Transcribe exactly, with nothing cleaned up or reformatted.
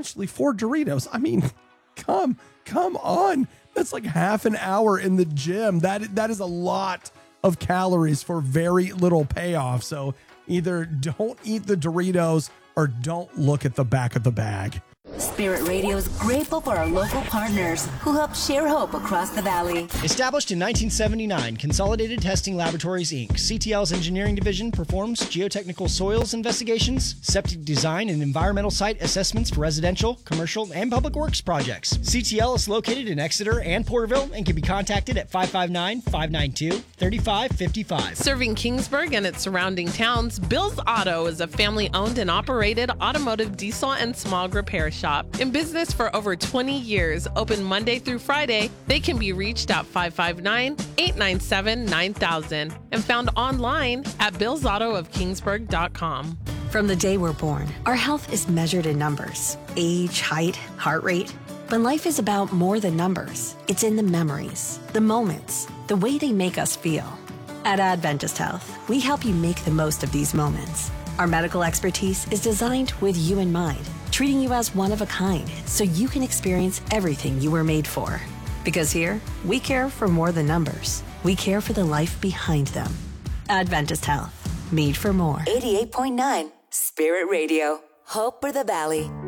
essentially four Doritos. I mean, come, come on. That's like half an hour in the gym. That that is a lot of calories for very little payoff. So either don't eat the Doritos or don't look at the back of the bag. Spirit Radio is grateful for our local partners who help share hope across the valley. Established in nineteen seventy-nine, Consolidated Testing Laboratories, Incorporated, C T L's engineering division performs geotechnical soils investigations, septic design, and environmental site assessments for residential, commercial, and public works projects. C T L is located in Exeter and Porterville and can be contacted at five five nine, five nine two, three five five five. Serving Kingsburg and its surrounding towns, Bill's Auto is a family-owned and operated automotive diesel and small repair shop. In business for over twenty years, open Monday through Friday, they can be reached at five five nine, eight nine seven, nine thousand and found online at bills auto of kingsburg dot com. From the day we're born, our health is measured in numbers: age, height, heart rate. But life is about more than numbers. It's in the memories, the moments, the way they make us feel. At Adventist Health, we help you make the most of these moments. Our medical expertise is designed with you in mind, treating you as one of a kind so you can experience everything you were made for. Because here, we care for more than numbers. We care for the life behind them. Adventist Health, made for more. eighty-eight point nine Spirit Radio. Hope for the Valley.